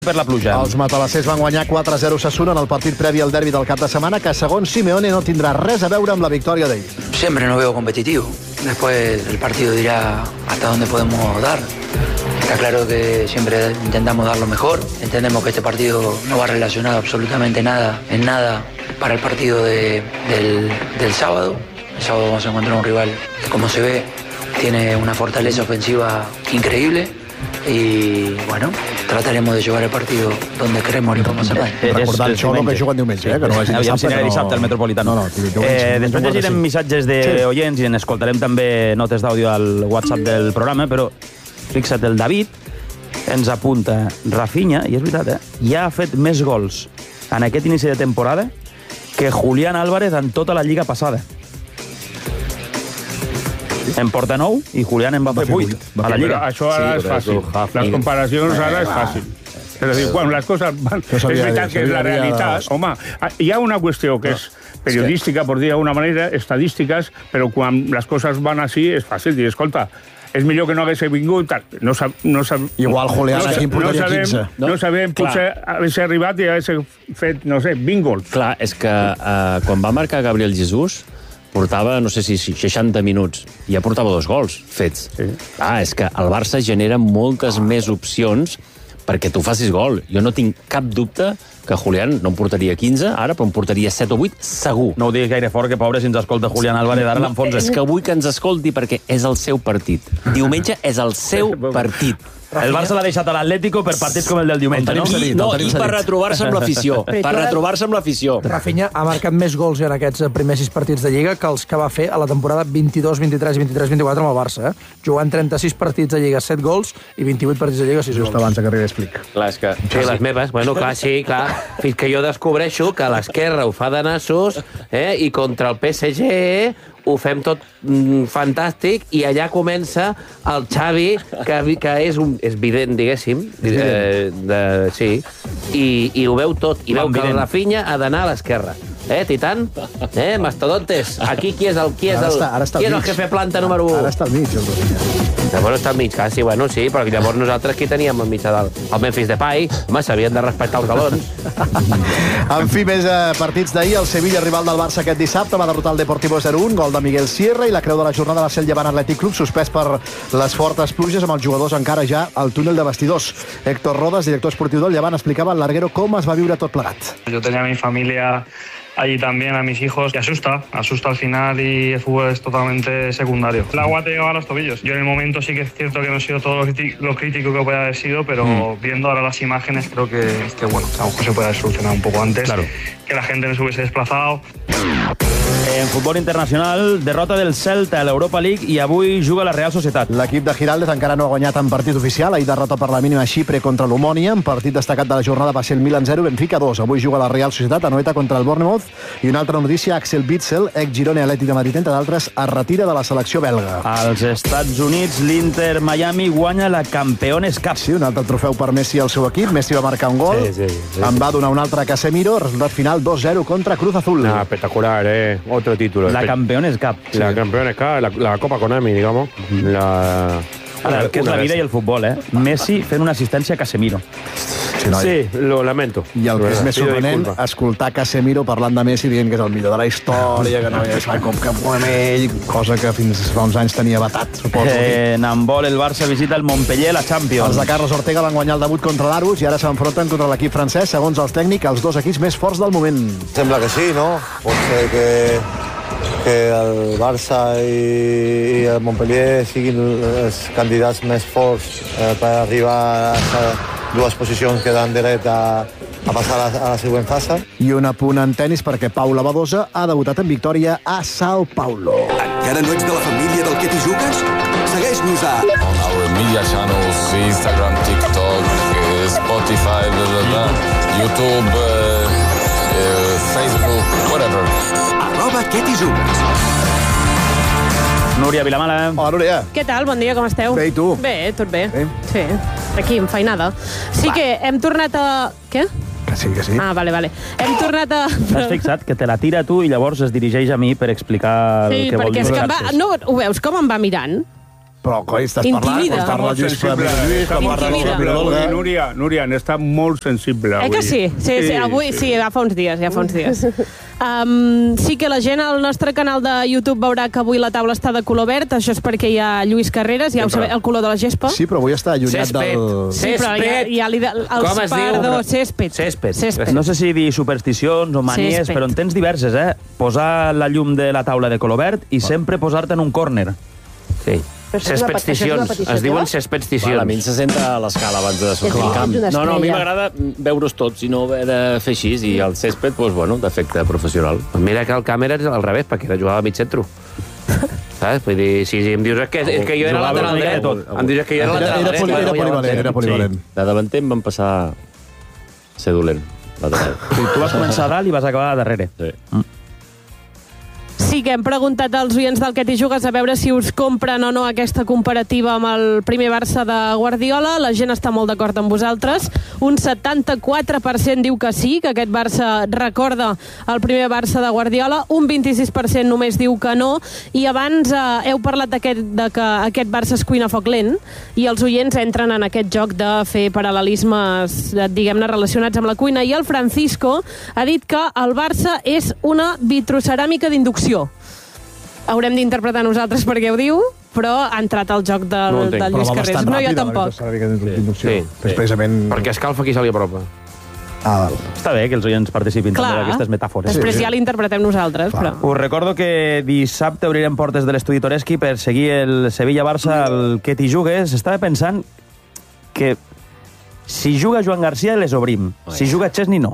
per la pluja. Els matalassers van guanyar 4-0 Osasuna en el partit previ al derbi del cap de setmana, que segons Simeone no tindrà res a veure amb la victòria d'ahir. Siempre nos veo competitivo. Después el partido dirá hasta dónde podemos dar. Está claro que siempre intentamos dar lo mejor. Entendemos que este partido no va relacionado absolutamente nada para el partido del sábado. El sábado vamos a encontrar un rival que, como se ve, tiene una fortaleza ofensiva increíble. Y bueno, trataremos de llevar el partido donde queremos i com a serà. Recordar el Xolo que juguen diumenge, que no vagi dissabte al Metropolitano. Després llegirem missatges d'oients i en escoltarem també notes d'àudio al WhatsApp del programa, però fixa't, el David ens apunta Rafinha, i és veritat, ja ha fet més gols en aquest inici de temporada que Julián Álvarez en tota la lliga passada. En porta 9 i Julián en va fer 8 a la Lliga. Però això ara és fàcil. Les comparacions ara és fàcil. És a dir, quan les coses van... És veritat que és la realitat. Home, hi ha una qüestió que és periodística, per dir d'alguna manera, estadístiques, però quan les coses van així és fàcil dir, escolta, és millor que no hagués vingut. Igual Julián aquí en portaria 15. No sabem, potser hagués arribat i hagués fet, no sé, 20 gols. Clar, és que quan va marcar Gabriel Jesús portava, no sé si 60 minuts, i ja portava 2 gols fets. Sí. És que el Barça genera moltes més opcions perquè tu facis gol. Jo no tinc cap dubte que Julián no en portaria 15, ara, però en portaria 7 o 8, segur. No ho diguis gaire fort, que pobre, si ens escolta Julián Álvarez, ara l'enfonsa. És que vull que ens escolti perquè és el seu partit. Diumenge és el seu partit. El Barça l'ha deixat a l'Atlético per partits com el del diumenge, no? No, i per retrobar-se amb l'afició. Per retrobar-se amb l'afició. Rafinha ha marcat més gols en aquests primers 6 partits de Lliga que els que va fer a la temporada 22-23 i 23-24 amb el Barça. Jugant 36 partits de Lliga, 7 gols, i 28 partits de Lliga, 6 gols. Just abans que arribi Explic. Clar, és que... Sí, les meves. Bueno, clar, sí, clar. Fins que jo descobreixo que l'esquerra ho fa de nassos, i contra el PSG ho fem tot fantàstic, i allà comença el Xavi, que és evident, diguéssim, sí, i ho veu tot, i veu que el Rafinha ha d'anar a l'esquerra. Titán? Mastodontes? Aquí qui és el jefe planta número 1? Ara està al mig, el Rafinha. Bueno, està al mig, quasi, bueno, sí, però llavors nosaltres qui teníem al mig de dalt? El Memphis Depay, home, s'havien de respectar els galons. En fi, més partits d'ahir. El Sevilla, rival del Barça aquest dissabte, va derrotar el Deportivo 0-1, gol de Miguel Sierra, i la creu de la jornada va ser el Llevant Atlètic Club, suspès per les fortes pluges, amb els jugadors encara ja al túnel de vestidors. Héctor Rodas, director esportiu del Llevant, explicava al larguero com es va viure tot plegat. Yo tenía a mi familia allí también, a mis hijos, y asusta al final, y el fútbol es totalmente secundario. El agua te llega a los tobillos. Yo en el momento sí que es cierto que no he sido todo lo crítico que puede haber sido, pero viendo ahora las imágenes creo que bueno, a lo mejor se puede haber solucionado un poco antes, claro, que la gente no se hubiese desplazado. En futbol internacional, derrota del Celta a l'Europa League, i avui juga la Real Societat. L'equip de Giraldez encara no ha guanyat en partit oficial. Ahir derrota per la mínima a Xipre contra l'Omònia. En partit destacat de la jornada va ser el Milan 0, Benfica 2. Avui juga la Real Societat a Anoeta contra el Bournemouth. I una altra notícia, Axel Witsel, ex-Girona i Atlètic de Madrid, entre d'altres, es retira de la selecció belga. Als Estats Units, l'Inter Miami guanya la Campeones Cup. Sí, un altre trofeu per Messi al seu equip. Messi va marcar un gol, sí. En va donar un altre a Casemiro, resultat final 2-0 contra Cruz Azul. Espectacular, otro título. La Campeones Cup. La Campeones Cup, la Copa Konami, digamos. Que és la vida i el futbol, Messi fent una assistència a Casemiro. Sí, lo lamento. I el que és més sorprenent, escoltar Casemiro parlant de Messi dient que és el millor de la història, que no hi ha com que amb ell, cosa que fins fa uns anys tenia batat, suposo. En handbol, el Barça visita el Montpellier, la Champions. Els de Carlos Ortega van guanyar el debut contra l'Arus i ara s'enfronten contra l'equip francès, segons els tècnics, els dos equips més forts del moment. Sembla que sí, no? Pot ser que el Barça i el Montpellier siguin els candidats més forts per arribar a dues posicions que dan dret a passar a la següent fase. I un apunt en tennis perquè Paula Badosa ha debutat en victòria a Sao Paulo. Encara no ets de la família del que t'hi jugues? Segueix-nos a... On our media channels, Instagram, TikTok, Spotify, YouTube, Facebook, whatever. @què t'hi jugues. Núria Vilamala. Hola, Núria. Què tal? Bon dia, com esteu? Bé, i tu? Bé, tot bé. Sí, aquí, enfeinada. Sí que hem tornat a... Què? Que sí, que sí. Ah, vale. Hem tornat a... T'has fixat que te la tira tu i llavors es dirigeix a mi per explicar el que vol dir. Sí, perquè és que no, ho veus com em va mirant? Però, coi, estàs parlant, quan parla Lluís Lluís, quan parla Núria, n'està molt sensible avui. Que sí? Sí, avui sí, ja fa uns dies. Sí que la gent al nostre canal de YouTube veurà que avui la taula està de color verd, això és perquè hi ha Lluís Carreras, ja ho sabeu, el color de la gespa. Sí, però avui està allunyat del... Sí, però com es diu? Césped. No sé si dir supersticions o manies, però en tens diverses, Posar la llum de la taula de color verd i sempre posar-te en un córner. Sí. Céspedsticions, es diuen céspedsticions. A mi se senta a l'escala abans de sortir al camp. No, a mi m'agrada veure's tots i no haver de fer així, i el césped, d'efecte professional. Mira que el camp era al revés, perquè era jugava a mig centre. Saps? Vull dir, si em dius que jo era lateral dret, em dius que jo era lateral dret. Era polivalent. De davanter em van passar a ser dolent. Tu vas començar a dalt i vas acabar a darrere. Sí. Sí que hem preguntat als oients del Que t'hi jugues a veure si us compren o no aquesta comparativa amb el primer Barça de Guardiola. La gent està molt d'acord amb vosaltres. Un 74% diu que sí, que aquest Barça recorda el primer Barça de Guardiola. Un 26% només diu que no. I abans heu parlat de que aquest Barça es cuina a foc lent i els oients entren en aquest joc de fer paral·lelismes, diguem-ne, relacionats amb la cuina. I el Francisco ha dit que el Barça és una vitroceràmica d'inducció. Haurem d'interpretar nosaltres perquè ho diu, però ha entrat al joc del Lluís Carreras. No, jo tampoc. Sí. Perquè escalfa qui se li apropa. Està bé que els oients participin també d'aquestes metàfores. Després ja l'interpretem nosaltres. Us recordo que dissabte obrirem portes de l'estudi Toreski per seguir el Sevilla-Barça al Que t'hi jugues. Estava pensant que si juga Joan Garcia les obrim. Si juga Chesney no.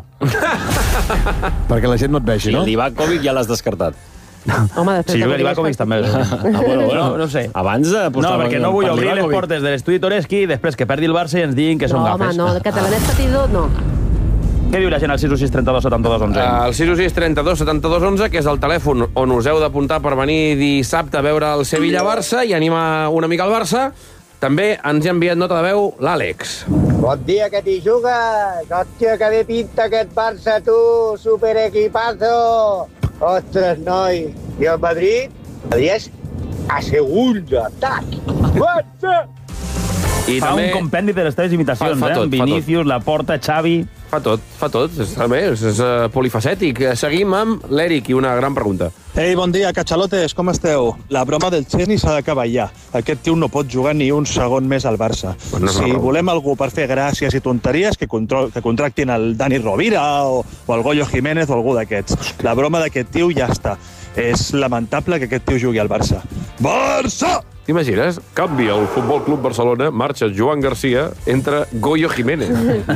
Perquè la gent no et vegi, no? I l'Ivakovic ja l'has descartat. Home, si juga l'Ivakovic també. No sé. Abans no, perquè no vull obrir les portes de l'estudi Toreski i després que perdi el Barça i ens diguin que són gafes. No, home, no, catalanet patidor, no. Què diu la gent al 616 32 72 11? El 616 32 72 11, que és el telèfon on us heu d'apuntar per venir dissabte a veure el Sevilla-Barça i animar una mica al Barça. També ens ha enviat nota de veu l'Àlex. Bon dia, que t'hi jugues! Hòstia, que bé pinta aquest Barça, tu! Superequipazo! Ostres, noi! I el Madrid? El Madrid és a segunda. Tac! Barça! I fa un compendi de les teves imitacions, Vinícius, Laporta, Xavi... Fa tot. Està bé, és polifacètic. Seguim amb l'Eric i una gran pregunta. Ei, bon dia, catxalotes, com esteu? La broma del Chesney s'ha d'acabar ja. Aquest tio no pot jugar ni un segon més al Barça. Si volem algú per fer gràcies i tonteries, que contractin el Dani Rovira o el Goyo Jiménez o algú d'aquests. La broma d'aquest tio ja està. És lamentable que aquest tio jugui al Barça. Barça! T'imagines? Canvia el Futbol Club Barcelona, marxa Joan Garcia, entra Goyo Jiménez.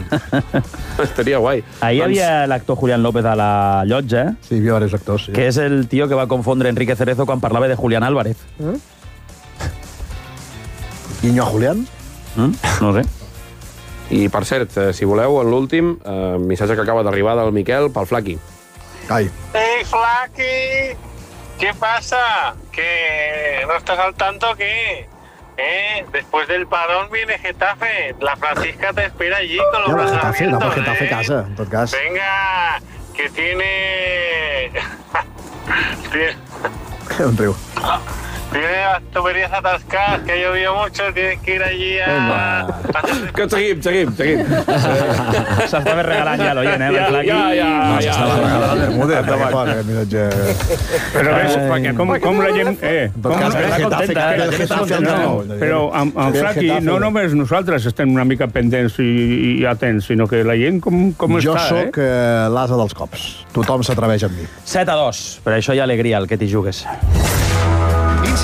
Estaria guai. Ahir hi havia l'actor Julián López a la llotja. Sí, hi havia diversos actors. Que és el tio que va confondre Enrique Cerezo quan parlava de Julián Álvarez. Guiño a Julián? No sé. I, per cert, si voleu, en l'últim, missatge que acaba d'arribar del Miquel pel Flaqui. Ai. Ei, Flaqui! ¿Qué pasa? ¿Que no estás al tanto que después del parón viene Getafe? La Francisca te espera allí con los brazos abiertos. No, Getafe casa, en tot cas. Venga, que tiene... Un riu. Tiene las tuberías atascadas, que ha llovido mucho, tienes que ir allí a... Que seguim. S'estava regalant ja l'oient, Ja. S'estava regalant el Bermúdez. Però és, perquè com la gent... Però amb Flaqui, no només nosaltres estem una mica pendents i atents, sinó que la gent com està, Jo sóc l'asa dels cops. Tothom s'atreveix amb mi. 7-2. Per això hi ha alegria al Que t'hi jugues.